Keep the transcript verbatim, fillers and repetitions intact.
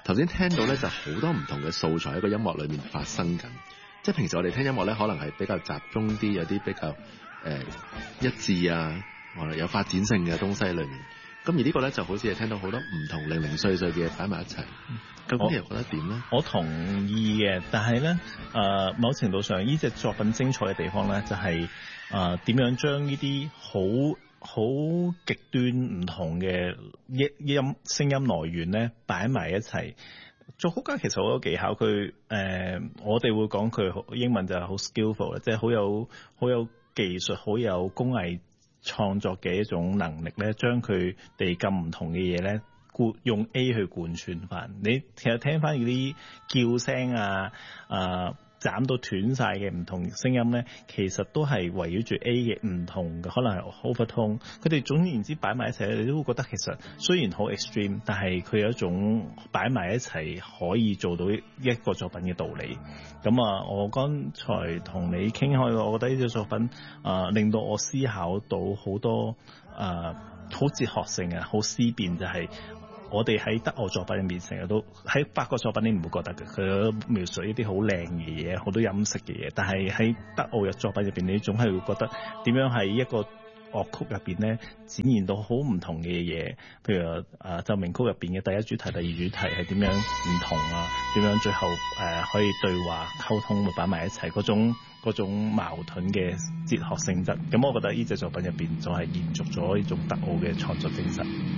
頭先聽到咧就好多唔同嘅素材喺個音樂裏面發生緊。即係平時我哋聽音樂咧，可能係比較集中啲，有啲比較誒、呃、一致啊，或者有發展性嘅東西喺裏面。咁而呢個咧就好似係聽到好多唔同零零碎碎嘅嘢擺埋一齊。究竟你又覺得點咧？ 我同意嘅，但係咧誒，某程度上呢隻作品精彩嘅地方咧，就係誒點樣將呢啲好好極端唔同嘅音音聲音來源咧擺埋一齊。作曲家其實好有技巧，佢誒、呃、我哋會講佢英文就係好 skillful 即係好有好有技術、好有工藝創作嘅一種能力咧，將佢哋咁唔同嘅嘢咧，用 A 去貫穿翻。你其實聽翻嗰啲叫聲啊、啊斬到斷晒嘅唔同聲音咧，其實都係圍繞住 A 嘅唔同嘅，可能係 overtone。佢哋總言之擺埋一齊，你都會覺得其實雖然好 extreme，但係佢有一種擺埋一齊可以做到一個作品嘅道理。咁啊，我剛才同你傾開，我覺得呢隻作品啊、呃，令到我思考到好多啊，好、呃、哲學性啊，好思辨就係、是。我哋喺德奧作品入面成日都喺法國作品你唔會覺得嘅，佢描述一啲好靚嘅嘢，好多飲食嘅嘢。但係喺德奧嘅作品入邊，你總係會覺得點樣喺一個樂曲入邊咧展現到好唔同嘅嘢。譬如啊奏鳴曲入邊嘅第一主題、第二主題係點樣唔同啊？點樣最後誒、呃、可以對話溝通會擺埋一齊嗰種嗰種矛盾嘅哲學性質。咁我覺得呢隻作品入邊就係延續咗呢種德奧嘅創作精神。